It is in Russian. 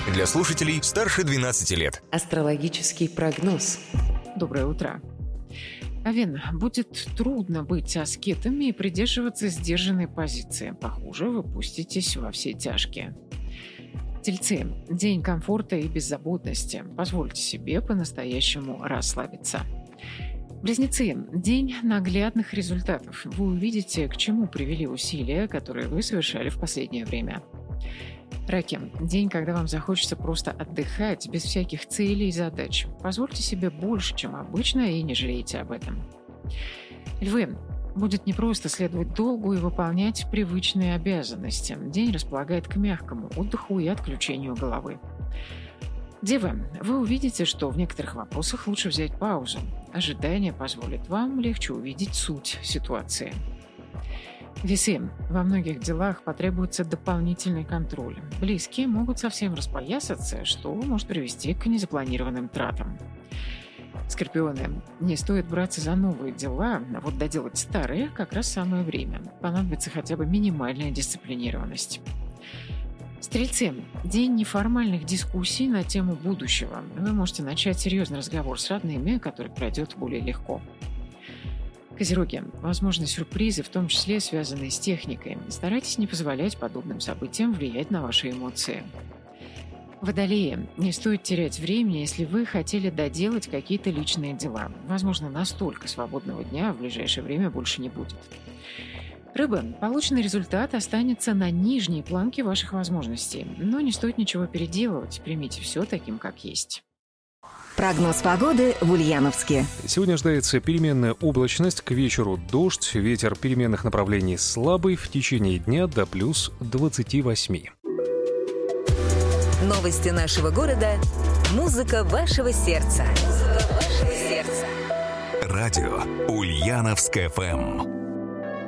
Для слушателей старше 12 лет. Астрологический прогноз. Доброе утро. Овен, будет трудно быть аскетами и придерживаться сдержанной позиции. Похоже, вы пуститесь во все тяжкие. Тельцы, день комфорта и беззаботности. Позвольте себе по-настоящему расслабиться. Близнецы, день наглядных результатов. Вы увидите, к чему привели усилия, которые вы совершали в последнее время. Раки, день, когда вам захочется просто отдыхать без всяких целей и задач. Позвольте себе больше, чем обычно, и не жалейте об этом. Львы, будет непросто следовать долгу и выполнять привычные обязанности. День располагает к мягкому отдыху и отключению головы. Девы, вы увидите, что в некоторых вопросах лучше взять паузу. Ожидание позволит вам легче увидеть суть ситуации. Весы, во многих делах потребуется дополнительный контроль. Близкие могут совсем распоясаться, что может привести к незапланированным тратам. Скорпионы, не стоит браться за новые дела, а вот доделать старые как раз самое время. Понадобится хотя бы минимальная дисциплинированность. Стрельцы, день неформальных дискуссий на тему будущего. Вы можете начать серьезный разговор с родными, который пройдет более легко. Козероги, возможны сюрпризы, в том числе связанные с техникой. Старайтесь не позволять подобным событиям влиять на ваши эмоции. Водолеи, не стоит терять времени, если вы хотели доделать какие-то личные дела. Возможно, настолько свободного дня в ближайшее время больше не будет. Рыбы, полученный результат останется на нижней планке ваших возможностей, но не стоит ничего переделывать, примите все таким, как есть. Прогноз погоды в Ульяновске. Сегодня ожидается переменная облачность, к вечеру дождь, ветер переменных направлений слабый, в течение дня до плюс 28. Новости нашего города. Музыка вашего сердца. Радио Ульяновск ФМ.